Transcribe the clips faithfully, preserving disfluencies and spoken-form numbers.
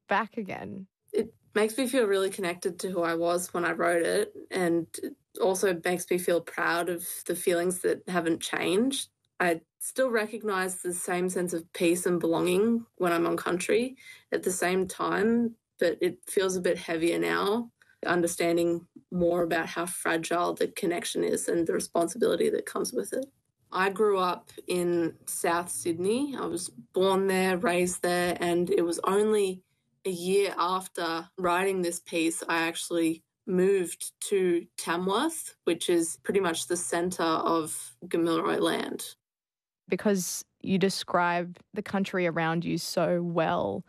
back again? It makes me feel really connected to who I was when I wrote it, and it also makes me feel proud of the feelings that haven't changed. I still recognise the same sense of peace and belonging when I'm on country at the same time, but it feels a bit heavier now, understanding more about how fragile the connection is and the responsibility that comes with it. I grew up in South Sydney. I was born there, raised there, and it was only a year after writing this piece I actually moved to Tamworth, which is pretty much the centre of Gamilaroi land. Because you describe the country around you so well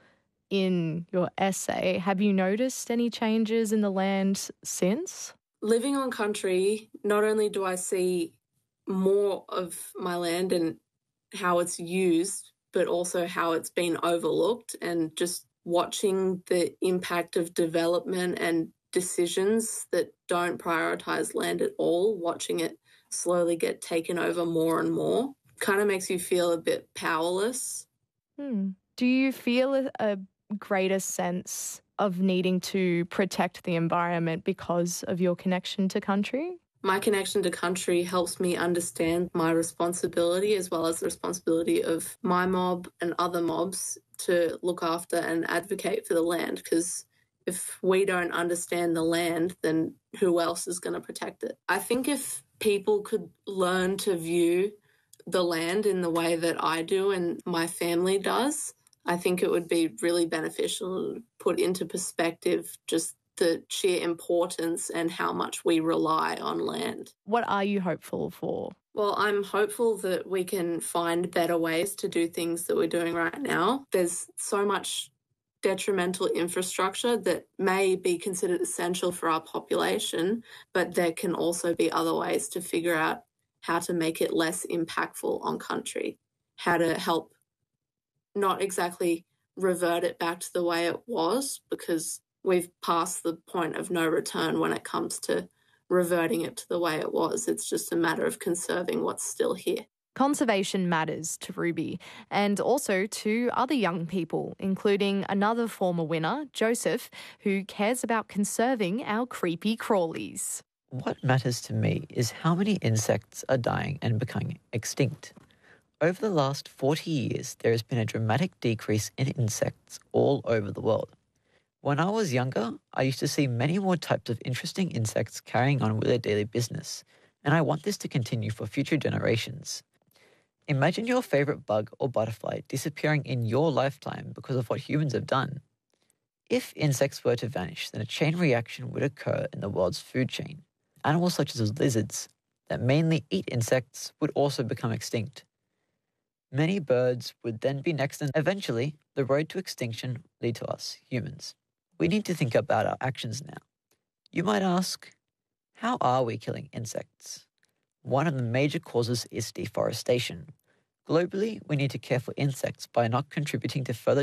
in your essay, have you noticed any changes in the land since? Living on country, not only do I see more of my land and how it's used, but also how it's been overlooked, and just watching the impact of development and decisions that don't prioritise land at all, watching it slowly get taken over more and more, kind of makes you feel a bit powerless. Hmm. Do you feel a, a greater sense of needing to protect the environment because of your connection to country? My connection to country helps me understand my responsibility, as well as the responsibility of my mob and other mobs, to look after and advocate for the land, because if we don't understand the land, then who else is going to protect it? I think if people could learn to view the land in the way that I do and my family does, I think it would be really beneficial to put into perspective just the sheer importance and how much we rely on land. What are you hopeful for? Well, I'm hopeful that we can find better ways to do things that we're doing right now. There's so much detrimental infrastructure that may be considered essential for our population, but there can also be other ways to figure out how to make it less impactful on country, how to help not exactly revert it back to the way it was, because we've passed the point of no return when it comes to reverting it to the way it was. It's just a matter of conserving what's still here. Conservation matters to Ruby and also to other young people, including another former winner, Joseph, who cares about conserving our creepy crawlies. What matters to me is how many insects are dying and becoming extinct. Over the last forty years, there has been a dramatic decrease in insects all over the world. When I was younger, I used to see many more types of interesting insects carrying on with their daily business, and I want this to continue for future generations. Imagine your favourite bug or butterfly disappearing in your lifetime because of what humans have done. If insects were to vanish, then a chain reaction would occur in the world's food chain. Animals such as lizards, that mainly eat insects, would also become extinct. Many birds would then be next, and eventually, the road to extinction would lead to us, humans. We need to think about our actions now. You might ask, how are we killing insects? One of the major causes is deforestation. Globally, we need to care for insects by not contributing to further